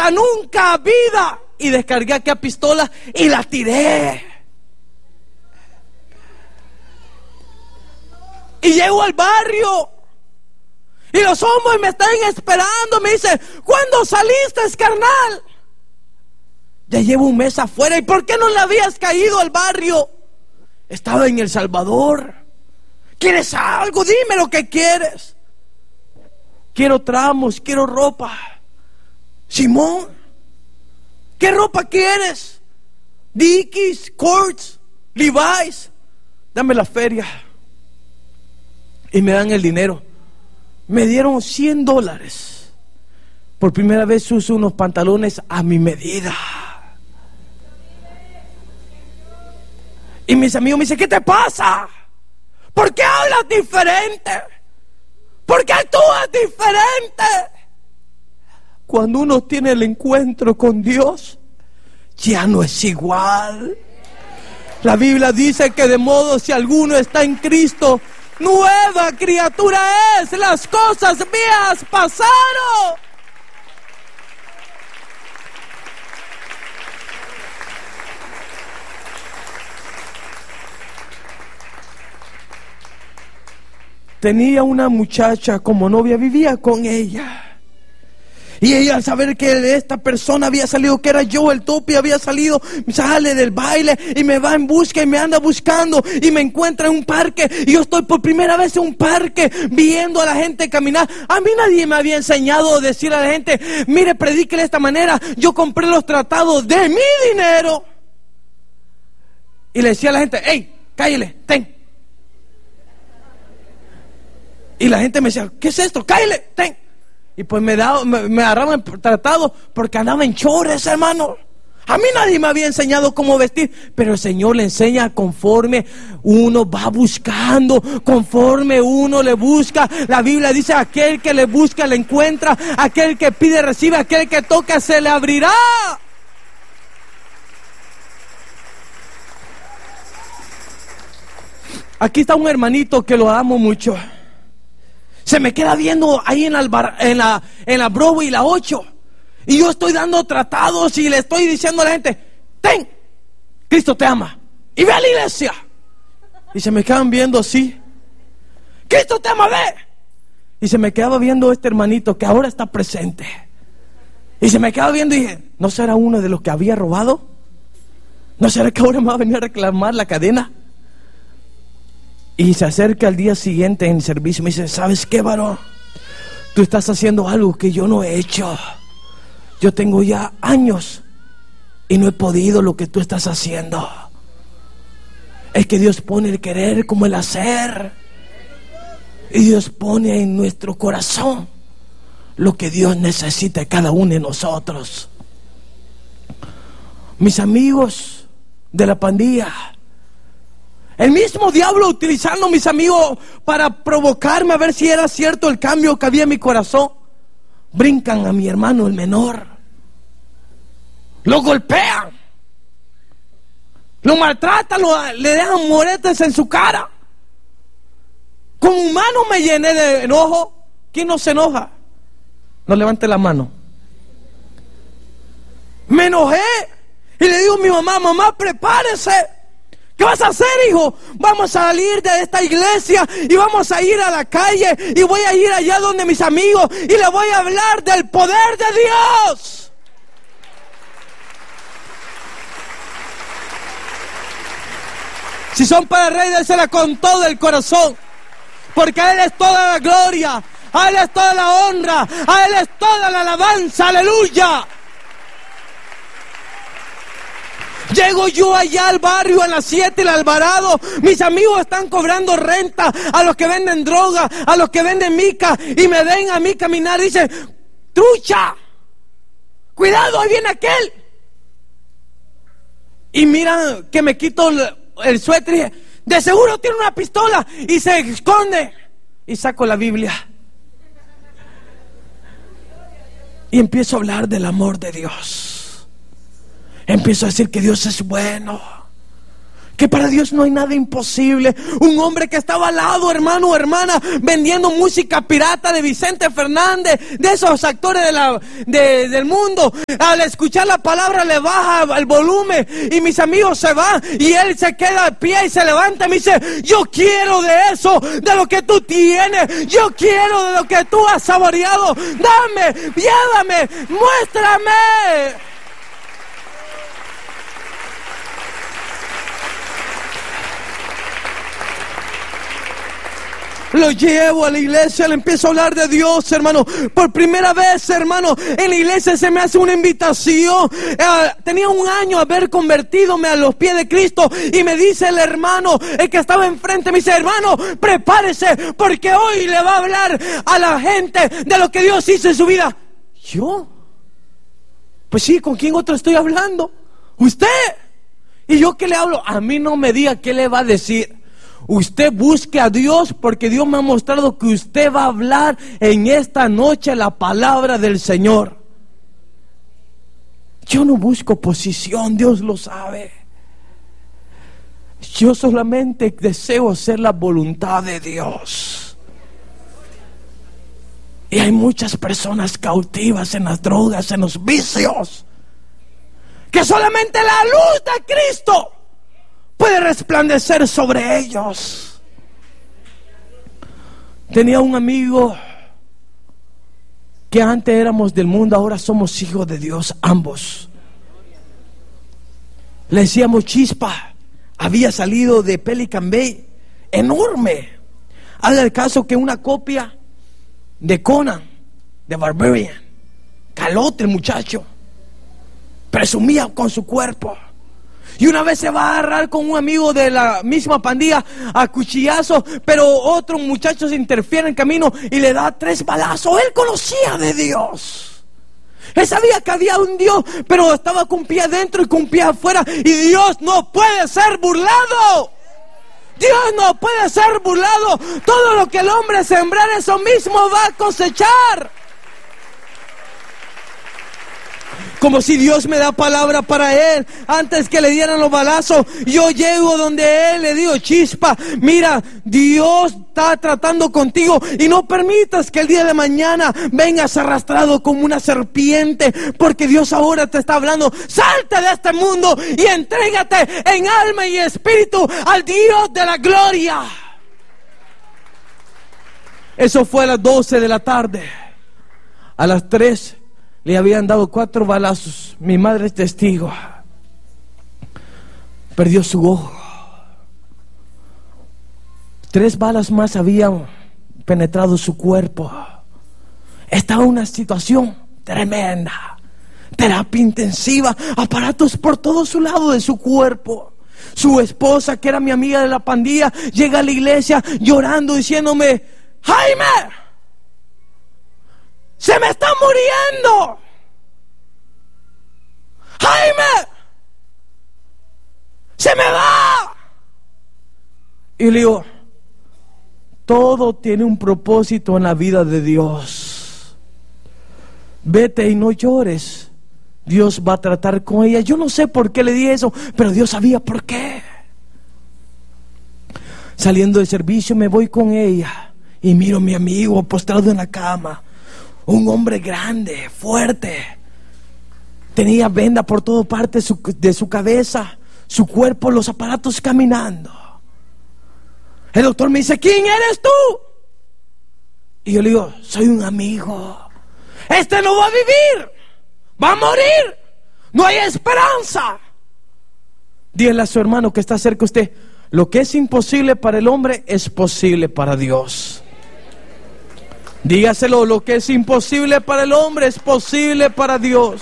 hasta nunca vida. Y descargué aquella pistola y la tiré. Y llego al barrio y los hombres me están esperando. Me dicen: ¿cuándo saliste, carnal? Ya llevo un mes afuera. ¿Y por qué no le habías caído al barrio? Estaba en El Salvador. ¿Quieres algo? Dime lo que quieres. Quiero tramos, quiero ropa. Simón, ¿qué ropa quieres? Dickies, Courts, Levi's. Dame la feria. Y me dan el dinero. Me dieron $100. Por primera vez uso unos pantalones a mi medida. Y mis amigos me dicen: ¿qué te pasa? ¿Por qué hablas diferente? ¿Por qué actúas diferente? Cuando uno tiene el encuentro con Dios, ya no es igual. La Biblia dice que de modo si alguno está en Cristo, nueva criatura es. Las cosas viejas pasaron. Tenía una muchacha como novia, vivía con ella. Y ella, al saber que esta persona había salido, que era yo, el topi, había salido, sale del baile y me va en busca y me anda buscando y me encuentra en un parque. Y yo estoy por primera vez en un parque viendo a la gente caminar. A mí nadie me había enseñado a decir a la gente: mire, predíquele de esta manera. Yo compré los tratados de mi dinero. Y le decía a la gente: hey, cállale, ten. Y la gente me decía: ¿qué es esto? Cállale, ten. Y pues me agarraban tratado porque andaba en chores, hermano. A mí nadie me había enseñado cómo vestir, pero el Señor le enseña conforme uno va buscando, conforme uno le busca. La Biblia dice: aquel que le busca le encuentra, aquel que pide recibe, aquel que toca se le abrirá. Aquí está un hermanito que lo amo mucho. Se me queda viendo ahí en la Broadway y la 8. Y yo estoy dando tratados y le estoy diciendo a la gente: ten, Cristo te ama. Y ve a la iglesia. Y se me quedan viendo así: Cristo te ama, ve. Y se me quedaba viendo este hermanito que ahora está presente. Y se me quedaba viendo y dije: ¿no será uno de los que había robado? ¿No será que ahora me va a venir a reclamar la cadena? Y se acerca al día siguiente en servicio y me dice: ¿sabes qué, varón? Tú estás haciendo algo que yo no he hecho. Yo tengo ya años y no he podido lo que tú estás haciendo. Es que Dios pone el querer como el hacer. Y Dios pone en nuestro corazón lo que Dios necesita de cada uno de nosotros. Mis amigos de la pandilla, el mismo diablo utilizando mis amigos para provocarme a ver si era cierto el cambio que había en mi corazón, brincan a mi hermano el menor, lo golpean, lo maltratan, le dejan moretes en su cara. Como humano me llené de enojo. ¿Quién no se enoja? No levante la mano. Me enojé y le digo a mi mamá: mamá, prepárese. ¿Qué vas a hacer, hijo? Vamos a salir de esta iglesia y vamos a ir a la calle y voy a ir allá donde mis amigos y le voy a hablar del poder de Dios. Si son para el Rey, désela con todo el corazón, porque a Él es toda la gloria, a Él es toda la honra, a Él es toda la alabanza. Aleluya. Llego yo allá al barrio a las 7, el Alvarado. Mis amigos están cobrando renta a los que venden droga, a los que venden mica, y me ven a mí caminar y dicen: trucha, cuidado, ahí viene aquel. Y miran que me quito el suéter y dije: de seguro tiene una pistola, y se esconde. Y saco la Biblia y empiezo a hablar del amor de Dios. Empiezo a decir que Dios es bueno, Que para Dios no hay nada imposible. Un hombre que estaba al lado, hermano o hermana, vendiendo música pirata de Vicente Fernández, de esos actores del mundo. Al escuchar la palabra le baja el volumen y mis amigos se van y él se queda de pie y se levanta y me dice: yo quiero de eso, de lo que tú tienes. Yo quiero de lo que tú has saboreado. Dame, llévame, muéstrame. Lo llevo a la iglesia, le empiezo a hablar de Dios, hermano. Por primera vez, hermano, en la iglesia se me hace una invitación. Tenía un año haber convertidome a los pies de Cristo. Y me dice el hermano, el que estaba enfrente, me dice: hermano, prepárese, porque hoy le va a hablar a la gente de lo que Dios hizo en su vida. ¿Yo? Pues sí, ¿con quién otro estoy hablando? ¿Usted? ¿Y yo qué le hablo? A mí no me diga qué le va a decir. Usted busque a Dios, porque Dios me ha mostrado que usted va a hablar en esta noche la palabra del Señor. Yo no busco posición, Dios lo sabe. Yo solamente deseo hacer la voluntad de Dios. Y hay muchas personas cautivas en las drogas, en los vicios, que solamente la luz de Cristo puede resplandecer sobre ellos. Tenía un amigo que antes éramos del mundo, ahora somos hijos de Dios, ambos. Le decíamos Chispa. Había salido de Pelican Bay, enorme. Haga el caso que una copia de Conan, de Barbarian. Calote el muchacho. Presumía con su cuerpo. Y una vez se va a agarrar con un amigo de la misma pandilla a cuchillazo, pero otro muchacho se interfiere en el camino y le da 3 balazos. Él conocía de Dios. Él sabía que había un Dios, pero estaba con pie adentro y con pie afuera. Y Dios no puede ser burlado. Dios no puede ser burlado. Todo lo que el hombre sembrar, eso mismo va a cosechar. Como si Dios me da palabra para él. Antes que le dieran los balazos, yo llego donde él, le digo: Chispa, mira, Dios está tratando contigo y no permitas que el día de mañana vengas arrastrado como una serpiente, porque Dios ahora te está hablando: salte de este mundo y entrégate en alma y espíritu al Dios de la gloria. Eso fue a las 12 de la tarde. A las 3 le habían dado 4 balazos. Mi madre es testigo. Perdió su ojo. 3 balas más habían penetrado su cuerpo. Estaba en una situación tremenda. Terapia intensiva, aparatos por todo su lado de su cuerpo. Su esposa, que era mi amiga de la pandilla, llega a la iglesia llorando, diciéndome: Jaime, se me está muriendo. Jaime, se me va. Y le digo: todo tiene un propósito en la vida de Dios. Vete y no llores. Dios va a tratar con ella. Yo no sé por qué le di eso, pero Dios sabía por qué. Saliendo del servicio me voy con ella y miro a mi amigo postrado en la cama. Un hombre grande, fuerte. Tenía venda por toda parte de su cabeza, su cuerpo, los aparatos caminando. El doctor me dice: ¿quién eres tú? Y yo le digo: soy un amigo. Este no va a vivir, va a morir. No hay esperanza. Dígale a su hermano que está cerca de usted: lo que es imposible para el hombre es posible para Dios. Dígaselo: lo que es imposible para el hombre es posible para Dios.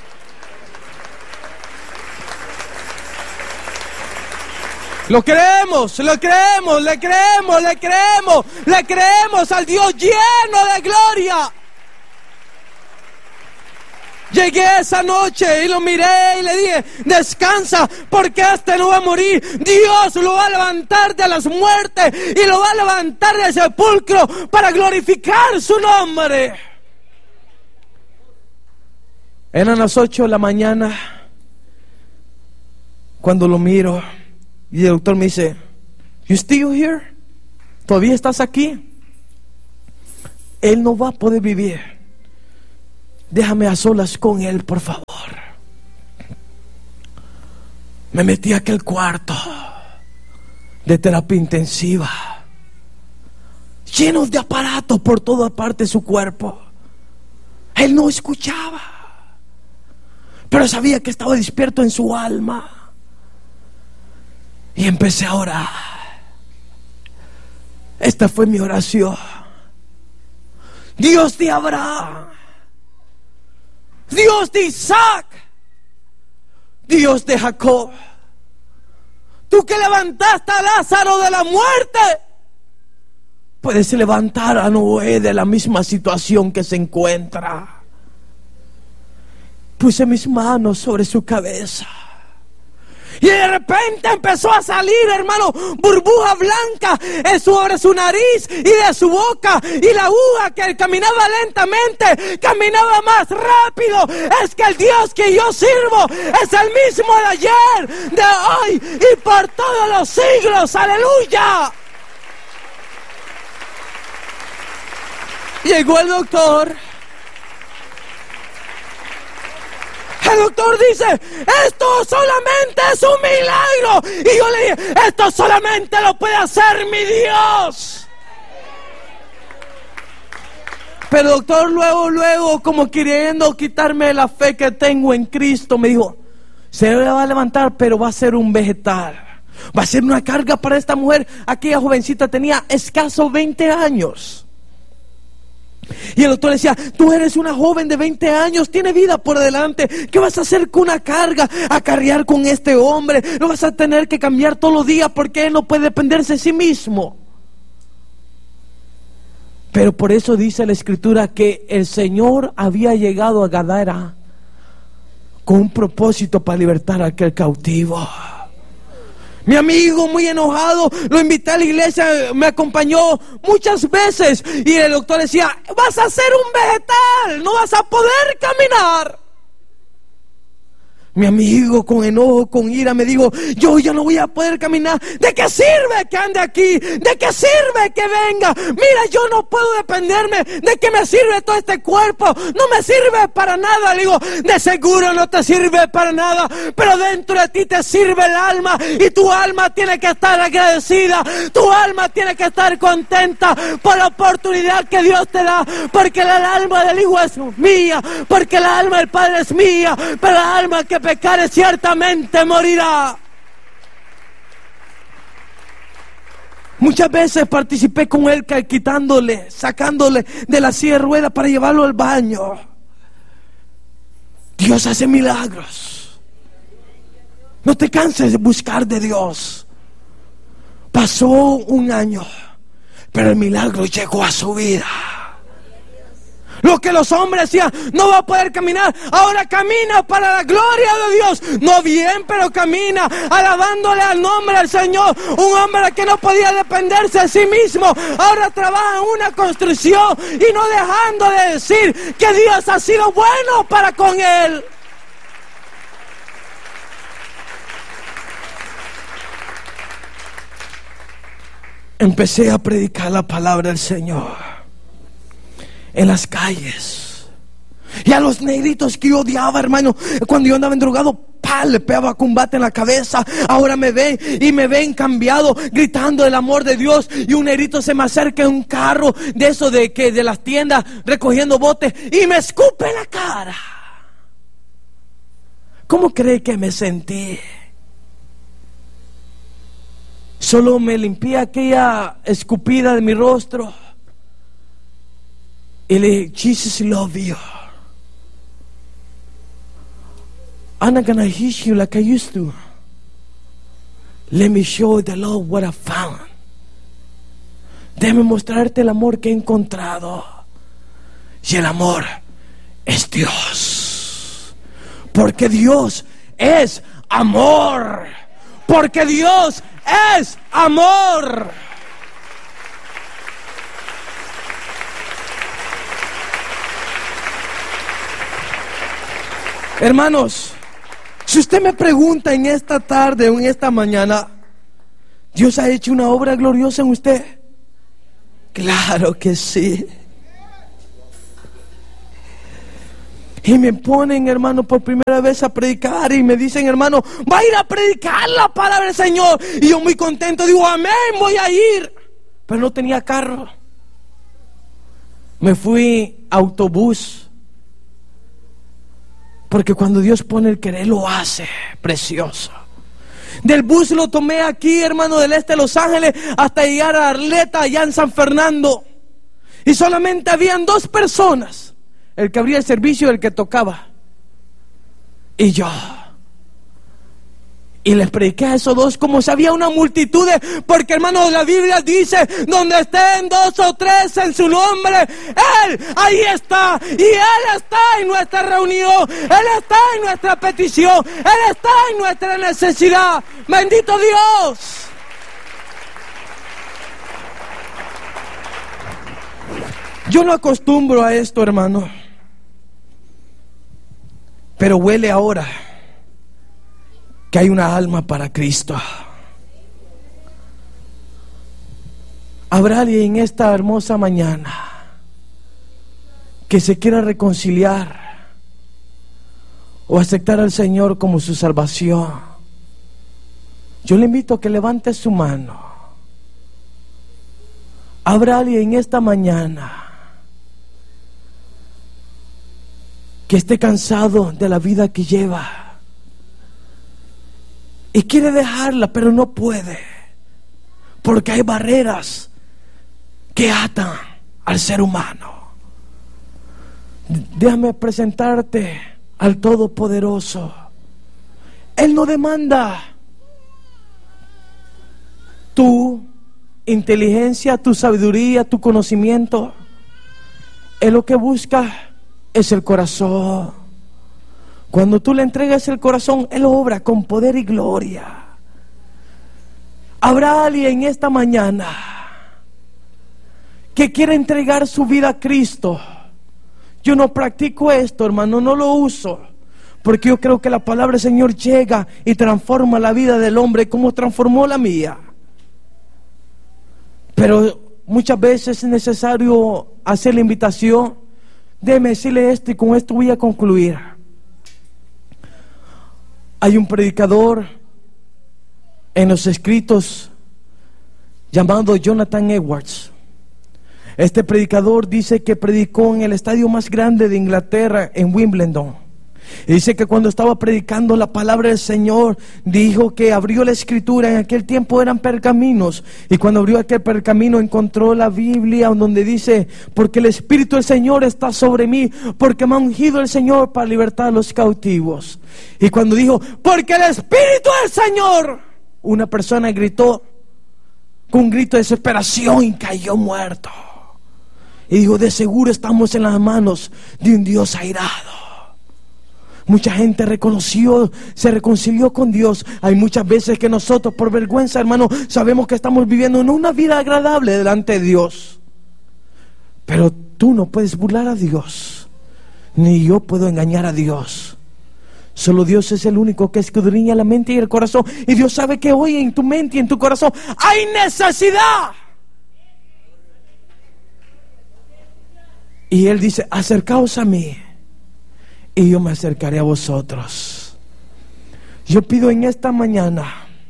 Lo creemos, lo creemos, le creemos, le creemos, le creemos al Dios lleno de gloria. Llegué esa noche y lo miré y le dije: descansa, porque este no va a morir. Dios lo va a levantar de las muertes y lo va a levantar del sepulcro para glorificar su nombre. Eran las 8 de la mañana cuando lo miro Y el doctor me dice, "You still here? ¿Todavía estás aquí? Él no va a poder vivir. Déjame a solas con él, por favor." Me metí a aquel cuarto de terapia intensiva, llenos de aparatos por toda parte de su cuerpo. Él no escuchaba, pero sabía que estaba despierto en su alma. Y empecé a orar. Esta fue mi oración. Dios de Abraham, Dios de Isaac, Dios de Jacob, tú que levantaste a Lázaro de la muerte, puedes levantar a Noé de la misma situación que se encuentra. Puse mis manos sobre su cabeza y de repente empezó a salir, hermano, burbuja blanca sobre su nariz y de su boca, y la aguja que caminaba lentamente caminaba más rápido. Es que el Dios que yo sirvo es el mismo de ayer, de hoy y por todos los siglos. Aleluya. Llegó el doctor. El doctor dice, esto solamente es un milagro. Y yo le dije, esto solamente lo puede hacer mi Dios. Pero el doctor luego, como queriendo quitarme la fe que tengo en Cristo, me dijo, se le va a levantar, pero va a ser un vegetal. Va a ser una carga para esta mujer. Aquella jovencita tenía escasos 20 años. Y el doctor decía, tú eres una joven de 20 años, tiene vida por delante. ¿Qué vas a hacer con una carga? A cargar con este hombre. Lo vas a tener que cambiar todos los días porque él no puede dependerse de sí mismo. Pero por eso dice la escritura que el Señor había llegado a Gadara con un propósito para libertar a aquel cautivo. Mi amigo, muy enojado, lo invité a la iglesia, me acompañó muchas veces. Y el doctor decía, vas a ser un vegetal, no vas a poder caminar. Mi amigo, con enojo, con ira, me dijo, yo ya no voy a poder caminar. ¿De qué sirve que ande aquí? ¿De qué sirve que venga? Mira, yo no puedo dependerme. ¿De qué me sirve todo este cuerpo? No me sirve para nada. Le digo, de seguro no te sirve para nada, pero dentro de ti te sirve el alma, y tu alma tiene que estar agradecida. Tu alma tiene que estar contenta por la oportunidad que Dios te da, porque el alma del Hijo es mía, porque el alma del Padre es mía, pero el alma que pecare ciertamente morirá. Muchas veces participé con él quitándole, sacándole de la silla de ruedas para llevarlo al baño. Dios hace milagros. No te canses de buscar de Dios. Pasó un año, pero el milagro llegó a su vida. Lo que los hombres decían, no va a poder caminar, ahora camina para la gloria de Dios. No bien, pero camina, alabándole al nombre del Señor. Un hombre que no podía dependerse de sí mismo, ahora trabaja en una construcción y no dejando de decir que Dios ha sido bueno para con él. Empecé a predicar la palabra del Señor en las calles, y a los negritos que yo odiaba, hermano, cuando yo andaba endrogado, le pegaba combate en la cabeza. Ahora me ven y me ven cambiado, gritando el amor de Dios, y un negrito se me acerca en un carro de eso de las tiendas recogiendo botes y me escupe en la cara. ¿Cómo cree que me sentí? Solo me limpié aquella escupida de mi rostro y le dije, Jesus love you. I'm not gonna hit you like I used to. Let me show the Lord what I found. Déjame mostrarte el amor que he encontrado. Y el amor es Dios. Porque Dios es amor. Porque Dios es amor. Hermanos, si usted me pregunta en esta tarde o en esta mañana, ¿Dios ha hecho una obra gloriosa en usted? Claro que sí. Y me ponen, hermano, por primera vez a predicar y me dicen, hermano, va a ir a predicar la palabra del Señor. Y yo muy contento digo, amén, voy a ir. Pero no tenía carro. Me fui a autobús. Porque cuando Dios pone el querer, lo hace precioso. Del bus lo tomé aquí, hermano, del este de Los Ángeles hasta llegar a Arleta, allá en San Fernando. Y solamente habían 2 personas: el que abría el servicio y el que tocaba. Y yo. Y les prediqué a esos 2 como si había una multitud porque, hermano, la Biblia dice, donde estén 2 o 3 en su nombre, Él ahí está. Y Él está en nuestra reunión. Él está en nuestra petición. Él está en nuestra necesidad. Bendito Dios. Yo no acostumbro a esto, hermano, pero huele ahora que hay una alma para Cristo. Habrá alguien en esta hermosa mañana que se quiera reconciliar o aceptar al Señor como su salvación. Yo le invito a que levante su mano. Habrá alguien en esta mañana que esté cansado de la vida que lleva y quiere dejarla, pero no puede, porque hay barreras que atan al ser humano. Déjame presentarte al Todopoderoso. Él no demanda tu inteligencia, tu sabiduría, tu conocimiento. Él lo que busca es el corazón. Cuando tú le entregas el corazón, Él obra con poder y gloria. Habrá alguien esta mañana que quiere entregar su vida a Cristo. Yo no practico esto, hermano, no lo uso, porque yo creo que la palabra del Señor llega y transforma la vida del hombre como transformó la mía. Pero muchas veces es necesario hacer la invitación. Déjeme decirle esto y con esto voy a concluir. Hay un predicador en los escritos llamado Jonathan Edwards. Este predicador dice que predicó en el estadio más grande de Inglaterra, en Wimbledon. Y dice que cuando estaba predicando la palabra del Señor, dijo que abrió la escritura. En aquel tiempo eran pergaminos, y cuando abrió aquel pergamino encontró la Biblia donde dice: porque el Espíritu del Señor está sobre mí, porque me ha ungido el Señor para libertar a los cautivos. Y cuando dijo porque el Espíritu del Señor, una persona gritó con un grito de desesperación y cayó muerto. Y dijo: de seguro estamos en las manos de un Dios airado. Mucha gente se reconcilió con Dios. Hay muchas veces que nosotros, por vergüenza, hermano, sabemos que estamos viviendo en una vida agradable delante de Dios. Pero tú no puedes burlar a Dios, ni yo puedo engañar a Dios. Solo Dios es el único que escudriña la mente y el corazón. Y Dios sabe que hoy en tu mente y en tu corazón hay necesidad. Y Él dice: acercaos a mí y yo me acercaré a vosotros. Yo pido en esta mañana,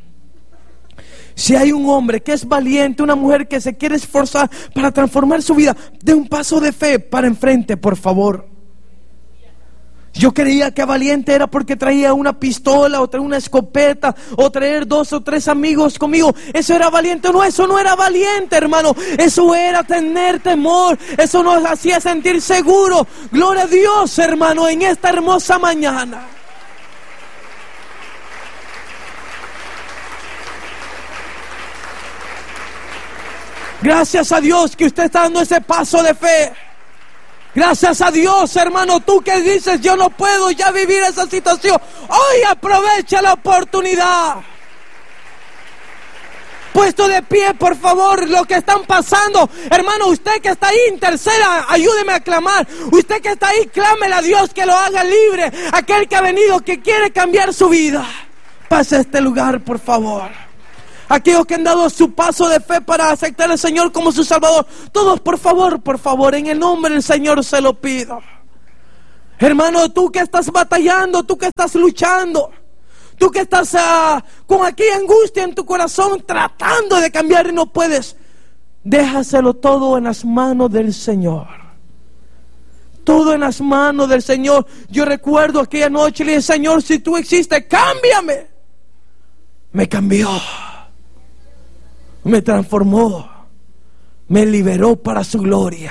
si hay un hombre que es valiente, una mujer que se quiere esforzar para transformar su vida, dé un paso de fe para enfrente, por favor. Yo creía que valiente era porque traía una pistola o traía una escopeta o traer 2 o 3 amigos conmigo. Eso era valiente. No, eso no era valiente, hermano. Eso era tener temor. Eso nos hacía sentir seguro. Gloria a Dios, hermano, en esta hermosa mañana. Gracias a Dios que usted está dando ese paso de fe. Gracias a Dios, hermano, tú que dices: yo no puedo ya vivir esa situación. Hoy aprovecha la oportunidad. Puesto de pie, por favor, lo que están pasando. Hermano, usted que está ahí, interceda, ayúdeme a clamar. Usted que está ahí, clámele a Dios que lo haga libre. Aquel que ha venido, que quiere cambiar su vida. Pase a este lugar, por favor. Aquellos que han dado su paso de fe para aceptar al Señor como su Salvador. Todos, por favor, en el nombre del Señor se lo pido. Hermano, tú que estás batallando, tú que estás luchando, tú que estás con aquella angustia en tu corazón, tratando de cambiar y no puedes, déjaselo todo en las manos del Señor. Todo en las manos del Señor. Yo recuerdo aquella noche, le dije: Señor, si tú existes, cámbiame. Me cambió, me transformó, me liberó para su gloria.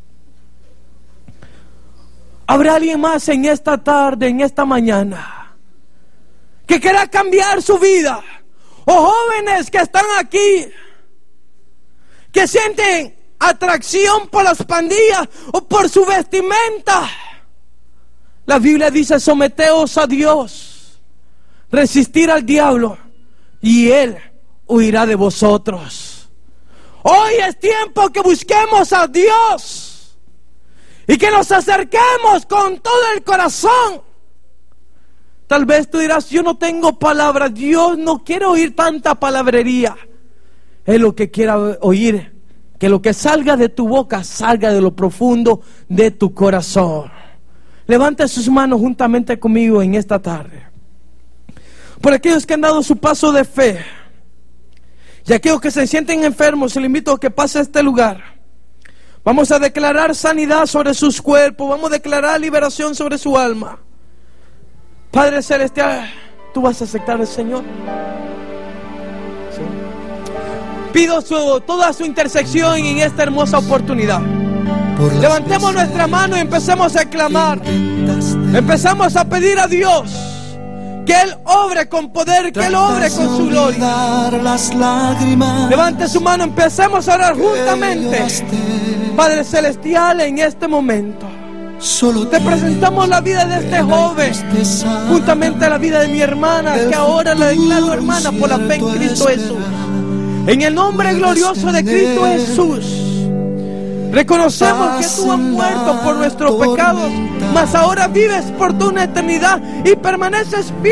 ¿Habrá alguien más en esta tarde, en esta mañana, que quiera cambiar su vida? O jóvenes que están aquí, que sienten atracción por las pandillas o por su vestimenta. La Biblia dice: someteos a Dios, resistir al diablo y Él huirá de vosotros. Hoy es tiempo que busquemos a Dios y que nos acerquemos con todo el corazón. Tal vez tú dirás: yo no tengo palabras. Dios no quiere oír tanta palabrería. Él lo que quiere oír, que lo que salga de tu boca salga de lo profundo de tu corazón. Levante sus manos juntamente conmigo en esta tarde. Por aquellos que han dado su paso de fe y aquellos que se sienten enfermos, les invito a que pase a este lugar. Vamos a declarar sanidad sobre sus cuerpos. Vamos a declarar liberación sobre su alma. Padre Celestial, ¿tú vas a aceptar al Señor? Sí. Pido toda su intersección en esta hermosa oportunidad. Levantemos nuestra mano y empecemos a clamar. Empezamos a pedir a Dios que Él obre con poder, que Él obre con su gloria. Levante su mano, empecemos a orar juntamente. Padre Celestial, en este momento te presentamos la vida de este joven, juntamente a la vida de mi hermana, que ahora la declaro hermana por la fe en Cristo Jesús. En el nombre glorioso de Cristo Jesús, reconocemos que tú has muerto por nuestros pecados, mas ahora vives por toda una eternidad y permaneces vivo.